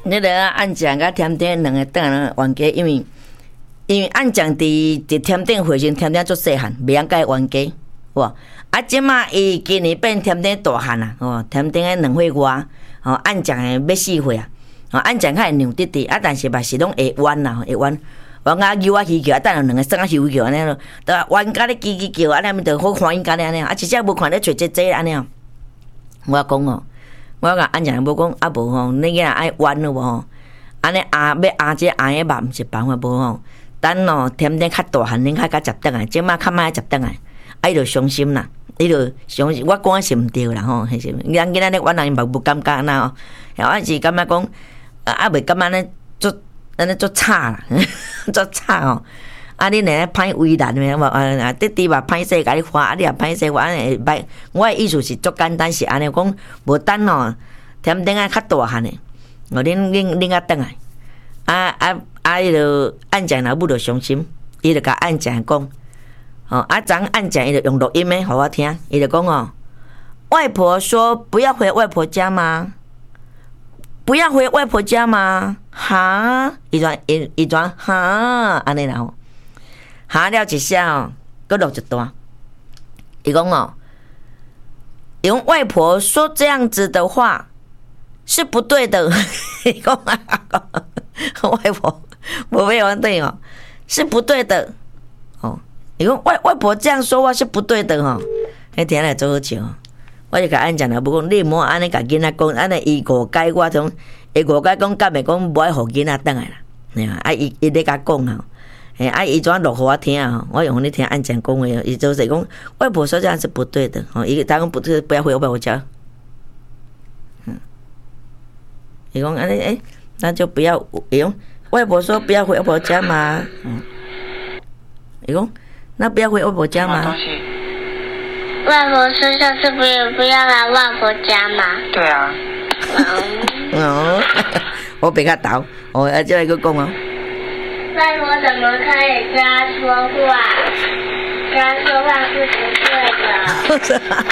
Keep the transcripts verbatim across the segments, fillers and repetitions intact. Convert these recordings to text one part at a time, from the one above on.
你得按酱甲甜点两个等下冤家，因为因为按酱伫伫甜点会时甜点足细汉，袂晓甲伊冤家，哇！啊，即马伊今年变甜点大汉啊，哦，甜点诶两岁外，哦，按酱诶要四岁啊，哦，按酱较会娘弟弟，啊，但是嘛是拢会弯啦，会弯。弯啊叫啊起叫，啊等下两个生啊休叫安尼咯，都弯甲咧叽叽叫，安尼咪就好欢喜甲咧安尼，啊，真正无看咧找姐姐安尼哦。我讲哦，我甲按酱无讲啊无吼，你囝爱弯了无吼？安尼压要压这压诶肉毋是办法无吼。等哦，甜点较大汉，恁较甲食倒来，即马较莫食倒来，啊伊就伤心啦。伊就想，我讲是毋对啦吼，迄是，人囡仔咧，我人嘛无感觉安那哦，我是感觉讲，啊啊袂感觉咧足，安尼足差啦，足差哦。啊，你若歹为难咩？无啊，弟弟嘛歹势甲你花，啊你也歹势，我安尼会歹。我诶意思是足简单，是安尼讲，无等哦，甜点啊较大汉诶，哦恁恁恁啊倒来，啊啊啊伊就按酱老母就伤心，伊就甲按酱讲。哦，啊，昨按讲伊就用录音诶，互我听。伊就讲哦，外婆说不要回外婆家吗？不要回外婆家吗？哈，伊转伊伊转哈，安尼啦吼，哈了一下哦，佮录一段。伊讲哦，伊讲外婆说这样子的话是不对的。伊讲外婆无没有对哦，是不对的哦。你讲外外婆这样说话是不对的吼，迄听来做好笑。我就甲按讲了，不讲你莫安尼甲囡仔讲，安尼伊误解我种，伊误解讲，敢会讲无爱互囡仔倒来啦。哎呀，啊伊伊咧甲讲啦，哎啊伊怎录互我听啊？我用你听按讲讲话，伊就是讲外婆说这样是不对的，吼，伊他讲不对，不要回外婆家。嗯，伊讲安尼诶，那就不要，伊讲外婆说不要回外婆家嘛，嗯，伊讲。那不要回外婆家吗？ 外婆说下次不要不要来外婆家吗？ 对啊。 哦，我别个倒，我啊这个讲哦。 外婆怎么可以跟他说话？跟他说话是不对的。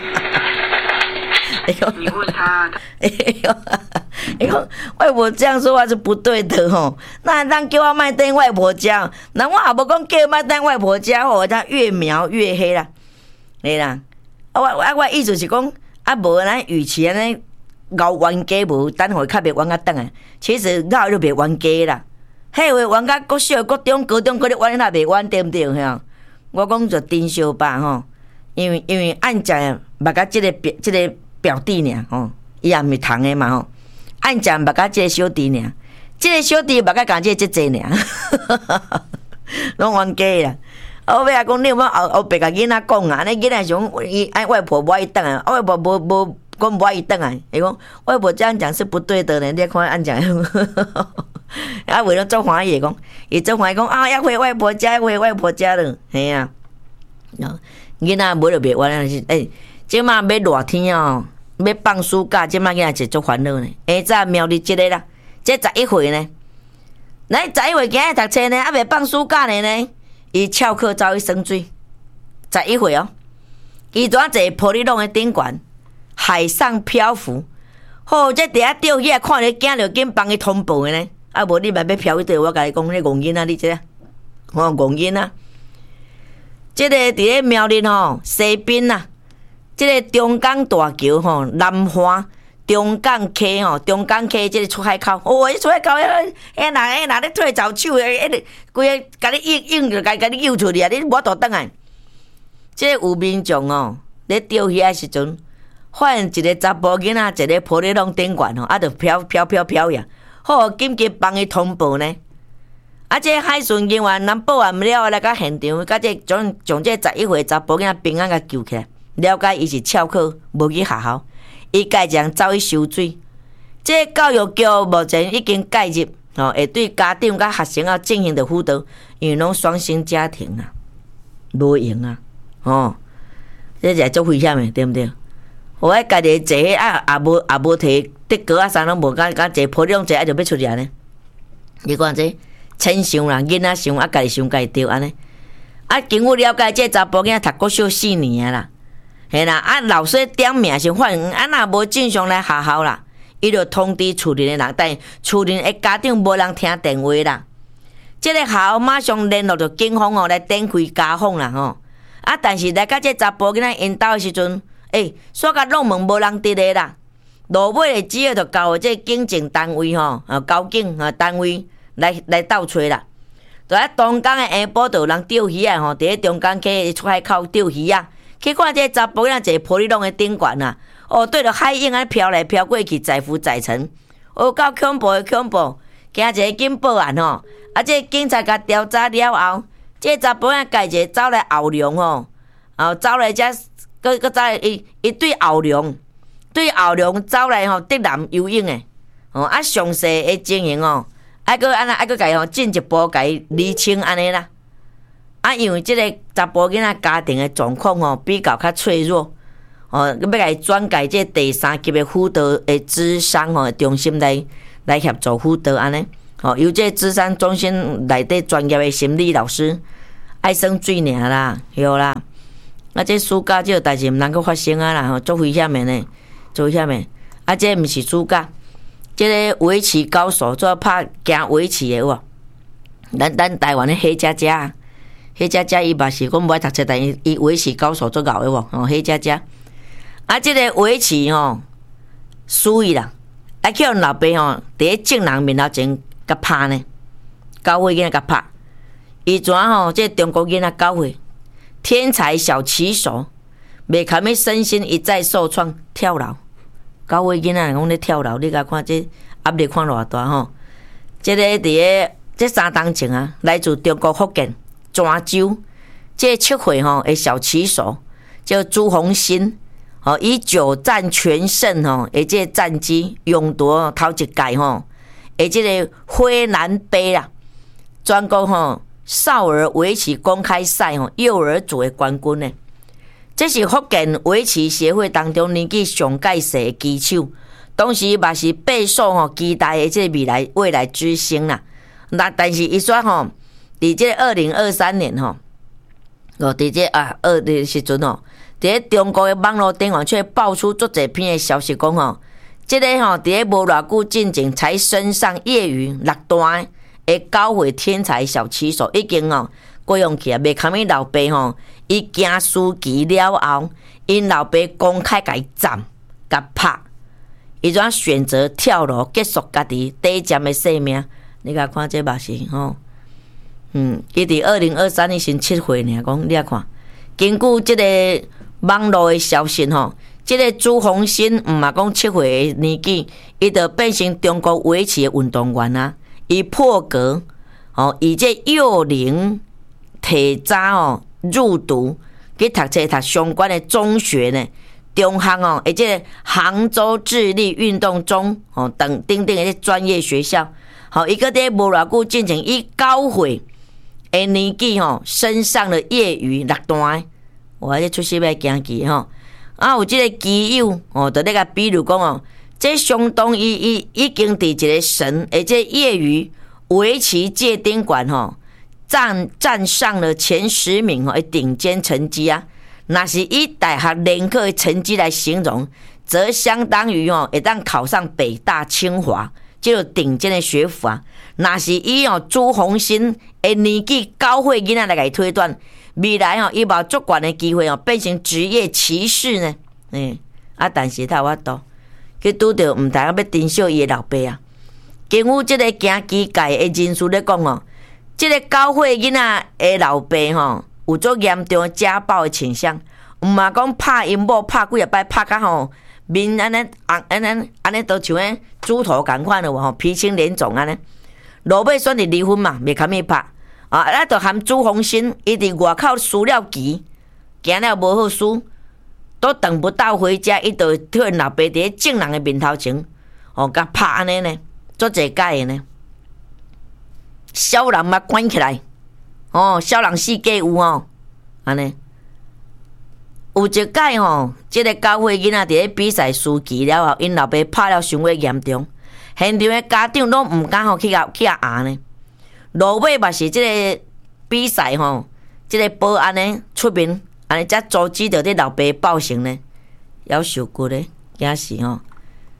你问他。 哎呦，哎呦，外婆这样说话是不对的吼。那咱叫我卖等外婆家，那我也无讲叫卖等外婆家吼，他越描越黑啦，对啦。啊我啊我意思是讲，啊无咱与其安尼熬冤家无，等会较袂冤甲倒来。其实熬就袂冤家啦，迄话冤甲国小、国中、高中，嗰啲冤那袂冤，对毋对？吓，我讲就珍惜吧吼，因为因为按讲目甲即个表即个表弟尔吼。伊也毋是同诶嘛吼，按讲目甲即个小弟尔，即个小弟目甲共即个即济尔，拢冤家啦。我尾仔讲你有无后后壁甲囡仔讲啊？安尼囡仔想伊爱外婆无爱伊倒来，外婆无无讲无爱伊倒来，伊讲外婆这样讲是不对的呢。你看按讲，啊为了做欢喜讲，伊做欢喜讲啊要回外婆家，要回外婆家了，嘿啊，囡仔无就袂冤是诶，即马要热天哦。要放暑假，即摆囝是足烦恼呢。下早苗栗即个啦，这十一岁呢，咱十一岁今日读册呢，还袂放暑假呢呢。伊翘课走去耍水，十一岁哦。伊怎坐玻璃洞的顶悬，海上漂浮。好，这伫遐钓起来看着惊着紧帮伊通报的呢。啊，无你嘛要漂去倒？我甲你讲，你戆囡仔，你这，我戆囡仔。即个伫咧苗栗吼西滨呐。即个中港大桥吼，南华中港溪吼，中港溪即个出海口，哦，迄出海口迄迄人迄人咧退走手诶，迄规个甲你应应着，甲甲你诱出去啊！你无倒转来。即个有民众哦，咧钓鱼诶时阵，发现一个查甫囡仔坐咧玻璃洞顶悬吼，啊，着飘飘飘飘呀，好紧急帮伊通报呢。啊，即个海巡人员南保安不了来到现场，甲即将将即十一岁查甫囡仔平安甲救起来。了解伊是翘课无去学校，伊家长走去收水。这个教育局目前已经介入，吼，会对家长甲学生啊进行着辅导，因为拢双薪家庭啊，无用啊，吼，这是足危险的，对毋对？我爱家己坐啊，也无也无摕的哥啊，啥拢无，敢敢坐破两坐，啊就要出去安尼。你看这亲想啦，囡仔想啊，家己想家己对安尼。啊，经我了解，这查甫囝读国小四年啊啦。嘿啦，啊老师点名是发现，啊若无正常来学校啦， 伊就通知厝邻的人，但厝邻的家长无人听电话啦。即个校马上联络着警方哦，来展开家访啦吼。啊，但是来到这查甫囡仔因兜的时阵，诶，煞甲弄门无人伫咧啦。落尾只好着交这警政单位吼，啊，交警啊单位来来斗找啦。就喺东港的下晡，就有人钓鱼啊吼，伫咧中港溪出海口钓鱼啊，去看这查甫囡仔坐玻璃笼的顶悬啊，哦，对着海影啊飘来飘过去，载浮载沉，哦，够恐怖的恐怖，惊一个紧报案吼。啊！这警察甲调查了后，这查甫仔家一个走来后龙吼，后走来遮，搁搁走来伊伊对后龙，对后龙走来吼，得南游泳诶，哦啊详细诶情形哦，爱搁安那爱搁家吼进一步家厘清安尼啦。啊，因为即个查甫囡仔家庭诶状况吼比较较脆弱，哦，要甲伊转介这第三级诶辅导诶咨商吼中心来来协助辅导安尼。哦，由这諮商中心内底专业的心理老师爱生水尔啦，对啦。啊，这暑假这个代志毋通阁发生啊啦，吼，足危险的呢，足危险的。啊，这毋是暑假，这个围棋高手做拍行围棋的有无？咱咱台湾的黑佳佳，黑佳佳伊嘛是讲无爱读册，但伊伊围棋高手做搞的无？哦，黑佳佳。啊，这个围棋吼，输伊啦，啊叫老爸吼，伫咧正人面头前。甲拍呢，教会囡仔甲拍，以前吼，这中国囡仔教会天才小棋手，袂堪咪身心一再受创，跳楼。教会囡仔讲咧跳楼，你甲看这压力看偌大吼。这个伫咧这三当前啊，来自中国福建泉州，这七岁吼的小棋手叫朱红新，吼以九战全胜吼，而这战绩勇夺头一届吼。诶，即个辉南杯啦，全国吼少儿围棋公开赛吼幼儿组的冠军呢，这是福建围棋协会当中年纪上介细的棋手，当时嘛是备受吼期待的这未来未来之星啦。那但是伊说吼，伫这二零二三年吼，哦，伫这啊二的时阵吼，伫中国的网络顶上却爆出足侪篇的消息讲吼。这个吼，伫咧无偌久进前才升上业余六段的高会天才小棋手，已经哦过用去啊，袂堪伊老爸吼，伊惊输棋了后，因老爸公开甲伊斩、甲拍，伊怎选择跳楼结束家己短暂的生命？你甲看这嘛是吼，嗯，伊伫二零二三年先七岁呢，讲你啊看，根据这个网络的消息吼。这个朱红新毋嘛讲七岁的年纪，伊就变成中国围棋的运动员啊！伊破格哦，以这幼龄体早哦入读去读册读相关的中学呢，中学哦，而且杭州智力运动中哦等等等的专业学校，好一个在无偌久进前以九岁的年纪吼升上了业余六段，我这出席要惊奇吼。啊，有即个棋友哦，就咧个比如讲哦，这相当于伊已经伫一个神，而且业余围棋界顶管吼，站站上了前十名吼的顶尖成绩啊。那是以大学联考的成绩来形容，则相当于哦，会当考上北大、清华，这个顶尖的学府啊。那是以哦朱红新的年纪九岁囡仔来甲推断。未来吼，伊无足悬的机会哦，变成职业棋士呢。诶、欸，啊，但是他有法度，去拄着毋知影要珍惜伊的老爸啊。根据即个行棋界的人士咧讲哦，即、這個九岁囡仔的老爸吼，有足严重的家暴的倾向，毋嘛讲拍因某拍几啊摆，拍甲吼面安尼红安尼安尼都像迄猪头共款的吼，鼻青脸肿安尼。落尾选择离婚嘛，袂堪伊拍。啊！啊，就含朱红新，伊伫外口输了棋，行了无好输，都等不到回家，伊就替因老爸伫咧正人的面头前，哦，甲拍安尼呢，做侪届的呢。小人嘛关起来，哦，小人世界有哦，安尼。有一届吼，即、這个九岁囡仔伫咧比赛输棋了后，因老爸拍了伤过严重，现场的家长拢毋敢吼去甲去甲压呢。落尾嘛是即个比赛吼，即、這个保安呢出面，安尼才阻止着你老爸暴行呢，要受骨咧，惊死吼！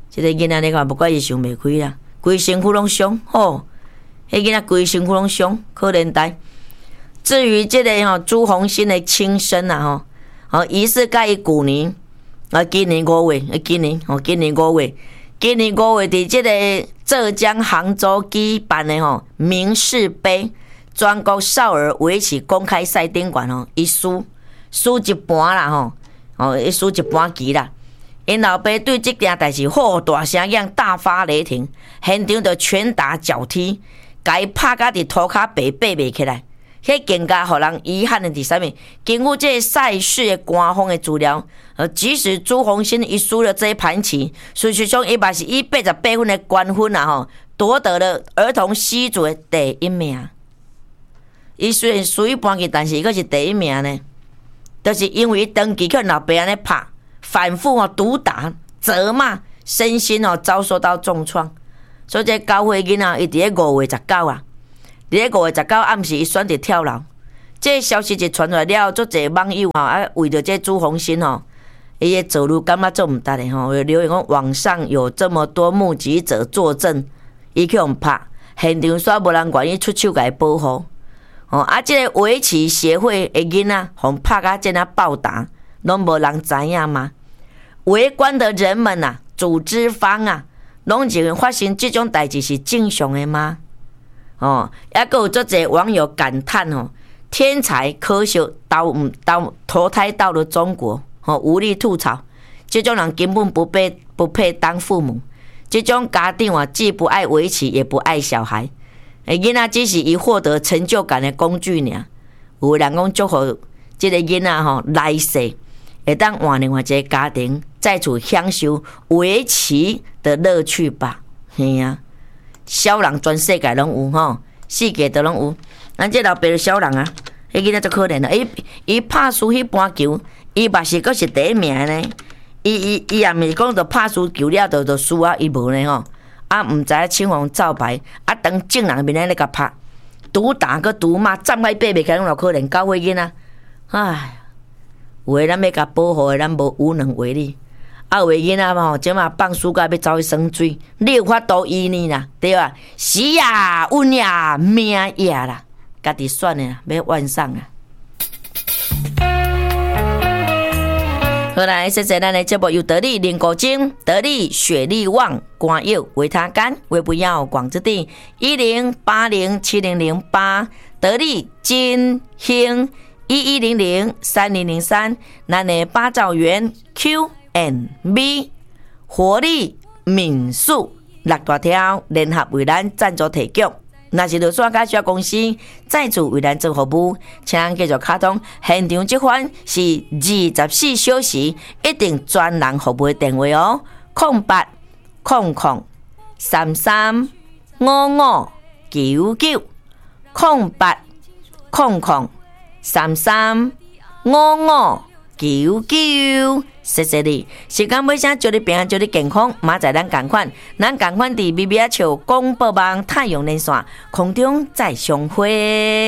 这个囡仔你看，不管是想袂开啦，规身躯拢伤吼，迄囡仔规身躯拢伤，可怜呆。至于这个吼、哦、朱鸿兴的亲生啊吼，哦疑似甲伊旧年啊今年五月，今年哦今年五月，今年五月伫这个浙江杭州举办的吼名士杯全国少儿围棋公开赛顶悬吼，伊输输一盘啦吼，哦伊输一盘棋啦。因老爸对这件代志吼大声样大发雷霆，现场就拳打脚踢，甲伊拍甲伫涂骹白爬袂起来。迄更加互人遗憾的是啥物？根据这赛事的官方的资料，呃，即使朱鸿兴伊输了这一盘棋，事实上伊嘛是以八十八分的冠军啊吼，夺得了儿童西组的第一名。伊虽然输一盘棋，但是伊阁是第一名呢，就是因为伊长期去老爸安尼拍，反复哦毒打、责骂，身心哦遭受到重创。所以这九岁囡仔，伊伫咧五月十九啊。伫咧五月十九暗时，伊选择跳楼。这个消息一传出来了，足侪网友吼啊，为着这朱鸿兴吼，伊个走路感觉做毋值的吼，留言讲网上有这么多目击者作证，伊去互拍，现场煞无人愿意出手甲伊保护。哦啊，这个围棋协会的囡仔，互拍甲这样暴打，拢无人知影吗？围观的人们啊，组织方啊，拢认为发生这种代志是正常的吗？哦，也有足侪网友感叹哦，天才科学到唔到投胎到了中国，哦，无力吐槽，这种人根本不配不配当父母，这种家长啊，既不爱围棋，也不爱小孩，诶，囡仔只是伊获得成就感的工具尔。有人讲祝福这个囡仔吼来世会当换另外一个家庭，再次享受围棋的乐趣吧。嘿啊。小人全世界拢有吼，世界都拢有。咱这老爸的小人啊，迄囡仔足可怜啊！伊伊拍输迄盘球，伊嘛是阁是第一名呢。伊伊伊也毋是讲着拍输球了，就就输啊，伊无呢吼。啊，毋知影青红皂白，啊，当正人面咧甲拍，毒打个毒骂，站在爬袂起来，拢可怜。九岁囡仔，唉，有诶咱要甲保护诶，咱无无能为力。啊，有诶囡仔吼，即马放暑假要走去耍水，你有法度依呢啦，对吧？时呀、运呀、命呀啦，家己选诶啦，要完上啊。好来，谢谢咱的节目有得力林国精、得力雪力旺、光佑维他干、维不要广之地一零八零七零零八，得力金兴一一零零三零零三，咱的八兆元 Q。N B 活力民宿六大条联合为咱赞助提供，若是就算甲小公司再次为咱做服务，请继续卡通。现场这款是二十四小时一定专人服务的电话哦，空八空空三三五五九九，空八空空三三五五九九。谢谢你，时间尾声，祝你平安，祝你健康。明仔咱同款，咱同款伫 B B 笑广播网太阳连线空中再相会。